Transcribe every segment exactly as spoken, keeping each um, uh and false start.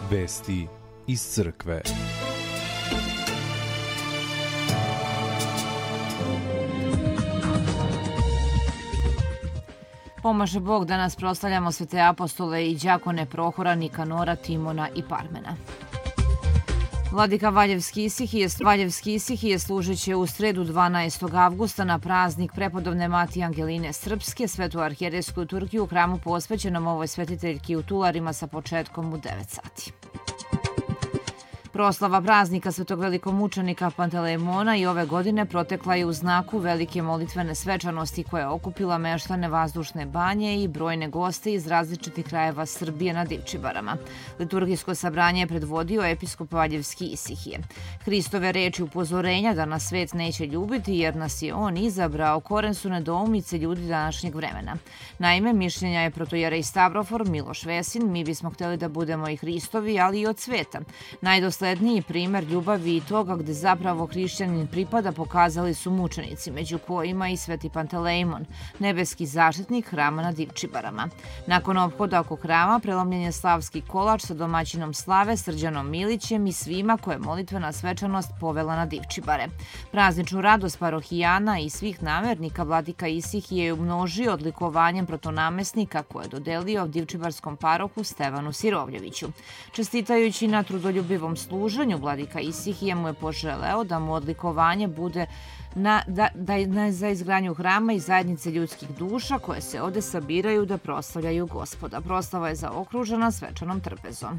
Vesti iz crkve. Pomaže Bog, danas proslavljamo svete apostole i đakone Prohora, Nikanora, Timona i Parmena. Vladika Valjevski Isihije, Valjevski Isihije služit će u sredu dvanaestog avgusta na praznik prepodobne Matije Angeline Srpske, svetu arhijerejsku liturgiju u hramu posvećenom ovoj svetiteljki u Tularima sa početkom u devet sati. Proslava praznika svetog velikomučenika Pantelejmona i ove godine protekla je u znaku velike molitvene svečanosti koja je okupila meštane Vazdušne banje i brojne goste iz različitih krajeva Srbije na Divčibarama. Liturgijsko sabranje je predvodio episkop Valjevski Isihije. Hristove reči upozorenja da nas svet neće ljubiti jer nas je on izabrao, koren su nedoumice ljudi današnjeg vremena. Naime, mišljenja je protojerej Stavrofor Miloš Vesin, mi bismo hteli da budemo i Hristovi, ali i od sveta. Najdosledniji primer ljubavi i toga gde zapravo hrišćanin pripada pokazali su mučenici, među kojima i sveti Pantelejmon, nebeski zaštitnik hrama na Divčibarama. Nakon ophoda oko hrama prelomljen je slavski kolač sa domaćinom slave Srđanom Milićem i svima koje molitvena svečanost povela na Divčibare. Prazničnu radost parohijana i svih namernika vladika Isihije je umnožio odlikovanjem protonamestnika koje je dodelio Divčibarskom parohu Stevanu Sirovljeviću. Čestitajući na trudoljubivom služenju, vladika Isihije mu je poželeo da mu odlikovanje bude na, da, da, na, za izgradnju hrama i zajednice ljudskih duša koje se ovde sabiraju da proslavljaju Gospoda. Proslava je zaokružena svečanom trpezom.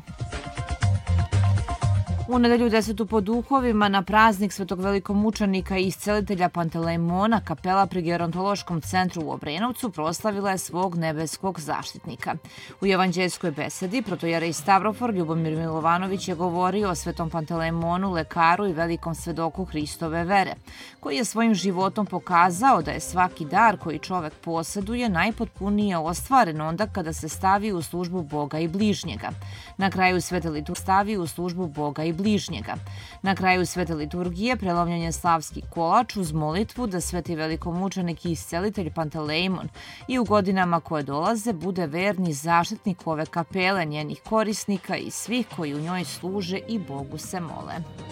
U nedelju desetu po duhovima na praznik svetog velikomučenika i iscelitelja Pantelejmona kapela pri Gerontološkom centru u Obrenovcu proslavila je svog nebeskog zaštitnika. U evanđeljskoj besedi protojerej Stavrofor Ljubomir Milovanović je govorio o svetom Pantelejmonu, lekaru i velikom svedoku Hristove vere, koji je svojim životom pokazao da je svaki dar koji čovek posjeduje najpotpunije ostvaren onda kada se stavi u službu Boga i bližnjega. Na kraju svete liturgije stavi u službu Boga i bližnjega. Na kraju svete liturgije prelomljen je slavski kolač uz molitvu da sveti velikomučenik i iscelitelj Pantelejmon i u godinama koje dolaze bude verni zaštitnik ove kapele, njenih korisnika i svih koji u njoj služe i Bogu se mole.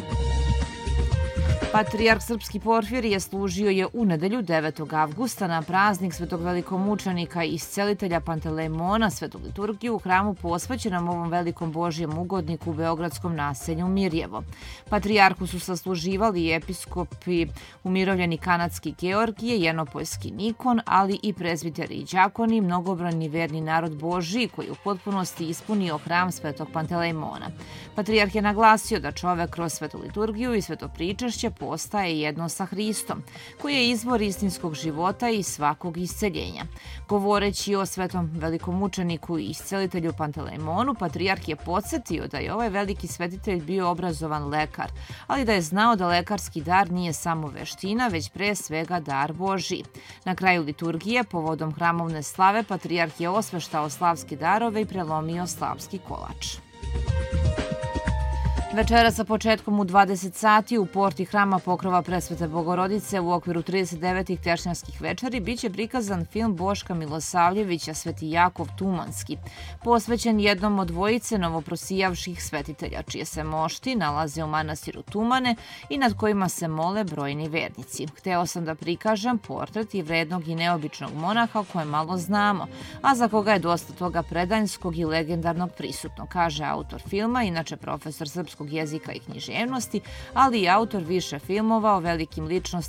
Patrijarh Srpski Porfirije služio je u nedelju devetog avgusta na praznik svetog velikomučenika i iscelitelja Pantelejmona svetu liturgiju u hramu posvećenom ovom velikom Božjem ugodniku u beogradskom naselju Mirjevo. Patrijarhu su sasluživali episkopi umirovljeni kanadski Georgije, Jenopoljski Nikon, ali i prezbiteri i đakoni, mnogobrojni verni narod Božji koji u potpunosti ispunio hram svetog Pantelejmona. Patrijarh je naglasio da čovek kroz svetu liturgiju i sveto pričašće postaje jedno sa Hristom, koji je izvor istinskog života i svakog isceljenja. Govoreći o svetom velikomučeniku i iscelitelju Pantelejmonu, patrijarh je podsjetio da je ovaj veliki svetitelj bio obrazovan lekar, ali da je znao da lekarski dar nije samo veština, već pre svega dar Božji. Na kraju liturgije, povodom hramovne slave, patrijarh je osveštao slavske darove i prelomio slavski kolač. Večera sa početkom u dvadeset sati u porti hrama Pokrova Presvete Bogorodice u okviru trideset devetih tešnjanskih večeri biće prikazan film Boška Milosavljevića Sveti Jakov Tumanski, posvećen jednom od dvojice novoprosijavših svetitelja, čije se mošti nalaze u manastiru Tumane i nad kojima se mole brojni vernici. Hteo sam da prikažem portret i vrednog i neobičnog monaha o kojem malo znamo, a za koga je dosta toga predanjskog i legendarnog prisutno, kaže autor filma, inače profesor srpskog jezika i književnosti, ali i autor više filmova o velikim ličnostima